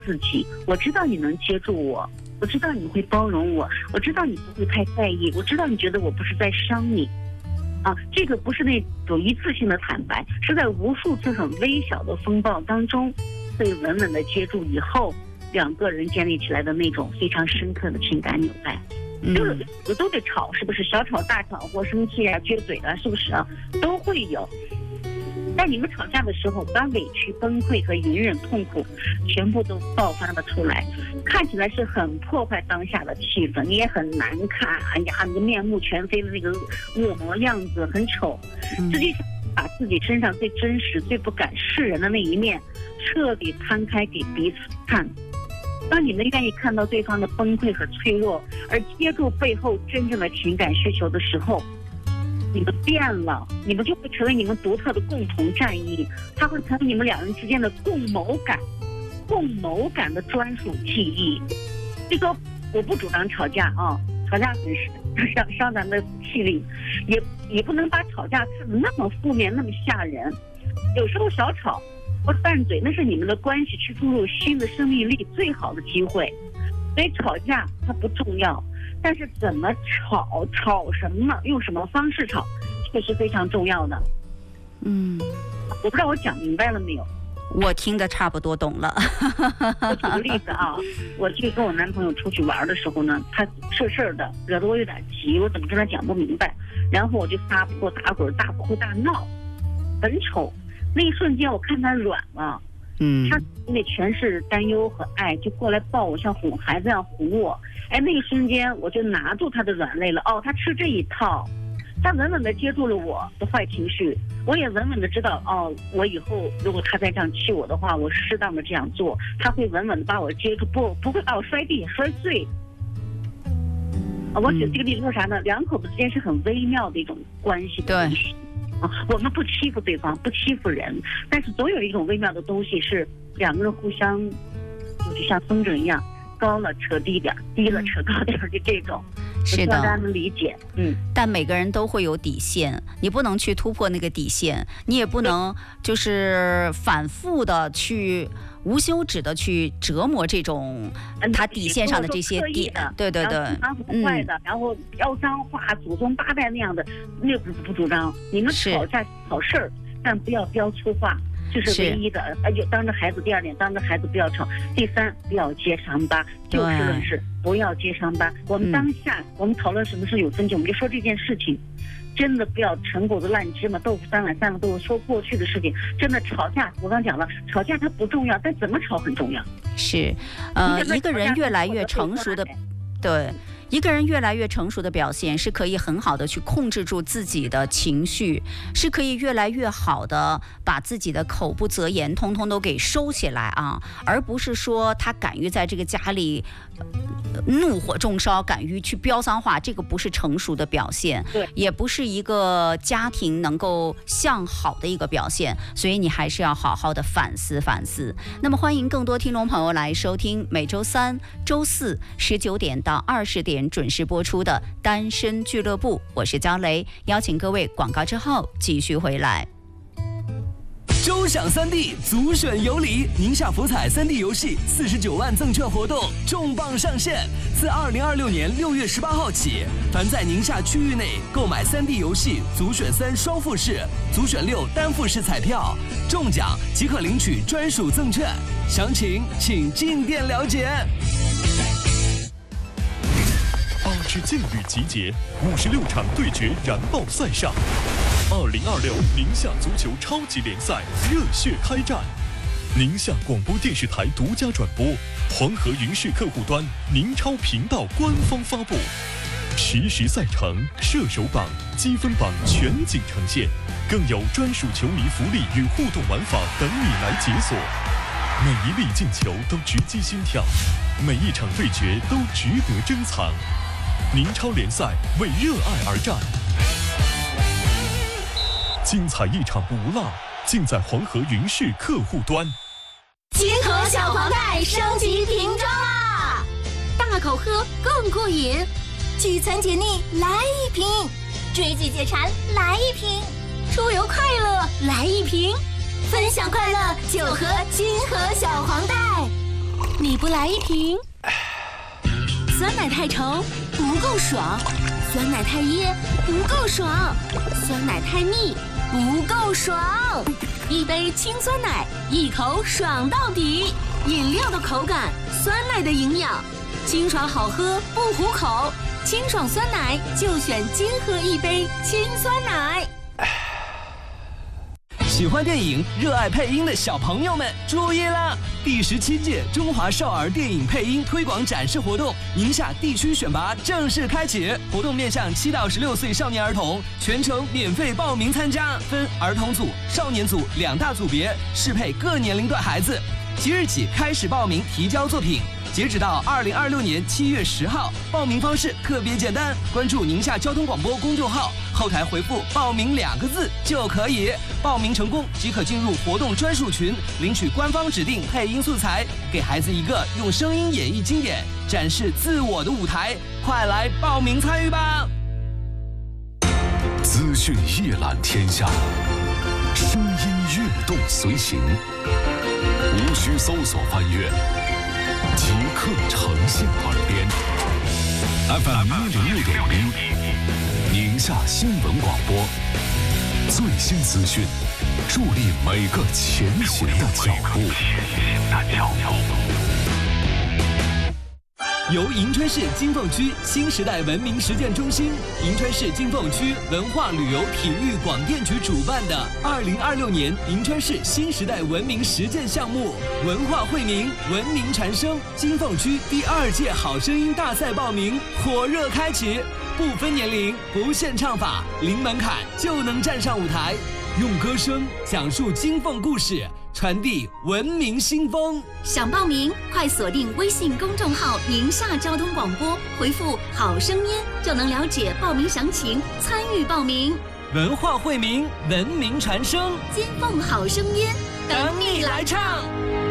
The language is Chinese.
自己，我知道你能接住我，我知道你会包容我，我知道你不会太在意，我知道你觉得我不是在伤你。这个不是那种一次性的坦白，是在无数次很微小的风暴当中，被稳稳的接住以后，两个人建立起来的那种非常深刻的情感纽带。就是都得吵，是不是？小吵大吵或生气啊、撅嘴啊，是不是啊？都会有。在你们吵架的时候，把委屈、崩溃和隐忍痛苦全部都爆发了出来，看起来是很破坏当下的气氛，你也很难看。哎呀，你的面目全非的那个恶魔样子很丑。实际上，把自己身上最真实、最不敢示人的那一面，彻底摊开给彼此看。当你们愿意看到对方的崩溃和脆弱，而接住背后真正的情感需求的时候，你们变了，你们就会成为你们独特的共同战役，它会成为你们两人之间的共谋感的专属记忆。就说我不主张吵架啊，吵架很伤咱们的气力，也不能把吵架看得那么负面、那么吓人。有时候小吵或拌嘴，那是你们的关系去注入新的生命力最好的机会。所以吵架它不重要，但是怎么吵，吵什么，用什么方式吵，这是非常重要的。我不知道我讲明白了没有？ 我听得差不多懂了。 我举个例子啊，我去跟我男朋友出去玩的时候呢，他事儿的，惹得我有点急，我怎么跟他讲不明白，然后我就撒泼打滚、大哭大闹，很丑。那一瞬间我看他软了，他那全是担忧和爱，就过来抱我，像哄孩子一样哄我。那一瞬间我就拿住他的软肋了。他吃这一套，他稳稳地接住了我的坏情绪，我也稳稳地知道，我以后如果他再这样气我的话，我适当的这样做，他会稳稳地把我接住，不会把我摔地摔碎。我举这个例子说啥呢？两口子之间是很微妙的一种关系的东西。我们不欺负对方，不欺负人，但是总有一种微妙的东西是两个人互相，就像风筝一样，高了扯低点，低了扯高点，就这种。 是的， 大家能理解。 但每个人都会有底线，你不能去突破那个底线，你也不能就是反复的去无休止的去折磨这种他底线上的这些点。对对对， 很坏的，然后飙脏话、祖宗八代那样的，那不主张。你们吵架好事儿，但不要飙粗话。这是唯一的，就当着孩子。第二点，当着孩子不要吵。第三，不要揭伤疤，就事论事，不要揭伤疤。我们当下，我们讨论什么是有分歧，我们就说这件事情，真的不要陈果子烂芝麻，豆腐三碗三碗豆腐，说过去的事情。真的吵架，我刚讲了，吵架它不重要，但怎么吵很重要。 是，一个人越来越成熟的，对。一个人越来越成熟的表现，是可以很好的去控制住自己的情绪，是可以越来越好的把自己的口不择言通通都给收起来啊，而不是说他敢于在这个家里怒火中烧，敢于去飙脏话，这个不是成熟的表现，也不是一个家庭能够向好的一个表现，所以你还是要好好的反思反思。那么欢迎更多听众朋友来收听每周三、周四19点到20点准时播出的单身俱乐部，我是焦雷，邀请各位广告之后继续回来。 周享3D 足选有礼，宁夏福彩3D 游戏49万赠券活动重磅上线，自2026年6月18号起，凡在宁夏区域内购买3D 游戏足选3双复式、足选6单复式彩票，中奖即可领取专属赠券，详情请进店了解。 8支劲旅集结，56场对决燃爆赛上。2026宁夏足球超级联赛热血开战，宁夏广播电视台独家转播，黄河云视客户端、宁超频道官方发布，实时赛程、射手榜、积分榜全景呈现，更有专属球迷福利与互动玩法等你来解锁。每一粒进球都直击心跳，每一场对决都值得珍藏。宁超联赛为热爱而战，精彩一场不落，尽在黄河云视客户端。 金河小黄袋升级瓶装啦，大口喝更过瘾，聚餐解腻来一瓶，追剧解馋来一瓶，出游快乐来一瓶，分享快乐就喝金河小黄袋。 你不来一瓶？酸奶太稠不够爽，酸奶太噎不够爽，酸奶太腻不够爽。一杯清酸奶，一口爽到底。饮料的口感，酸奶的营养，清爽好喝不糊口。清爽酸奶就选金河一杯清酸奶。 喜欢电影、热爱配音的小朋友们注意了！第17届中华少儿电影配音推广展示活动宁夏地区选拔正式开启，活动面向7到16岁少年儿童，全程免费报名参加，分儿童组、少年组2大组别，适配各年龄段孩子。即日起开始报名提交作品，截止到2026年7月10号。报名方式特别简单，关注宁夏交通广播公众号，后台回复“报名”2个字就可以。报名成功即可进入活动专属群，领取官方指定配音素材，给孩子一个用声音演绎经典、展示自我的舞台。快来报名参与吧！ 资讯一览天下，声音跃动随行，无需搜索翻阅，即刻呈现耳边。FM 106.1，宁夏新闻广播，最新资讯，助力每个前行的脚步。 由银川市金凤区新时代文明实践中心、银川市金凤区文化旅游体育广电局主办的2026年银川市新时代文明实践项目“文化惠民，文明传声”金凤区第2届好声音大赛报名火热开启，不分年龄，不限唱法，零门槛就能站上舞台，用歌声讲述金凤故事，传递文明新风。 想报名，快锁定微信公众号“宁夏交通广播”，回复“好声音”就能了解报名详情，参与报名。 文化惠民，文明传声， 金凤好声音， 等你来唱。